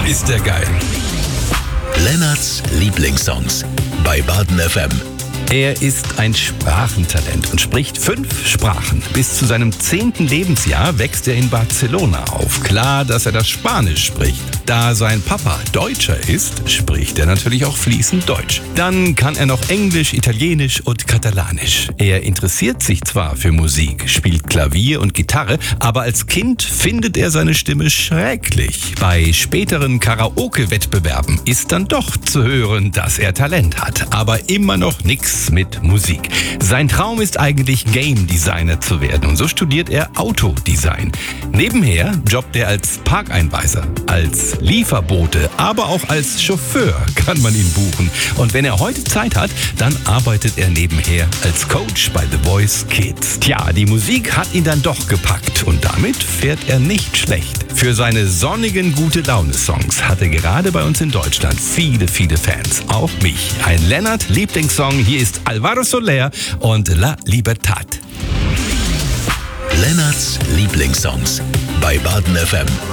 ist der geil. Lennarts Lieblingssongs bei Baden FM. Er ist ein Sprachentalent und spricht 5 Sprachen. Bis zu seinem 10. Lebensjahr wächst er in Barcelona auf. Klar, dass er das Spanisch spricht. Da sein Papa Deutscher ist, spricht er natürlich auch fließend Deutsch. Dann kann er noch Englisch, Italienisch und Katalanisch. Er interessiert sich zwar für Musik, spielt Klavier und Gitarre, aber als Kind findet er seine Stimme schrecklich. Bei späteren Karaoke-Wettbewerben ist dann doch zu hören, dass er Talent hat, aber immer noch nichts mit Musik. Sein Traum ist eigentlich Game Designer zu werden und so studiert er Autodesign. Nebenher jobbt er als Parkeinweiser, als Lieferbote, aber auch als Chauffeur kann man ihn buchen. Und wenn er heute Zeit hat, dann arbeitet er nebenher als Coach bei The Voice Kids. Tja, die Musik hat ihn dann doch gepackt und damit fährt er nicht schlecht. Für seine sonnigen Gute-Laune-Songs hat er gerade bei uns in Deutschland viele Fans. Auch mich. Ein Lennart-Lieblingssong. Hier ist Alvaro Soler und La Libertad. Lennarts Lieblingssongs bei Baden FM.